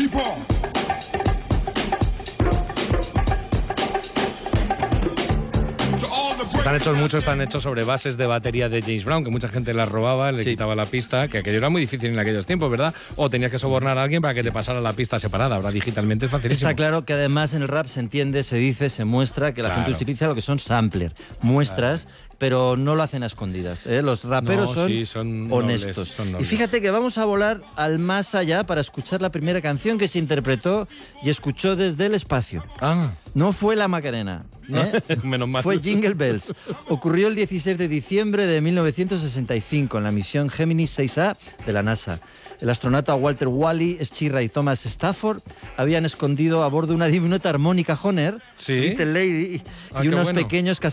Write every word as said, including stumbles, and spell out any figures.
Están hechos, muchos están hechos sobre bases de batería de James Brown, que mucha gente las robaba, le sí. quitaba la pista, que aquello era muy difícil en aquellos tiempos, ¿verdad? O tenías que sobornar a alguien para que te pasara la pista separada. Ahora digitalmente es facilísimo. Está claro que además en el rap se entiende, se dice, se muestra que la claro. gente utiliza lo que son sampler, muestras, claro. pero no lo hacen a escondidas, ¿eh? Los raperos no, son, sí, son honestos. Nobles, son nobles. Y fíjate que vamos a volar al más allá para escuchar la primera canción que se interpretó y escuchó desde el espacio. Ah. No fue la Macarena. ¿Eh? Menos mal. Fue Jingle Bells. Ocurrió el dieciséis de diciembre de mil novecientos sesenta y cinco en la misión Gemini seis A de la NASA. El astronauta Walter Wally, Schirra y Thomas Stafford habían escondido a bordo una diminuta armónica Hohner, ¿Sí? Little Lady, ah, y unos bueno. pequeños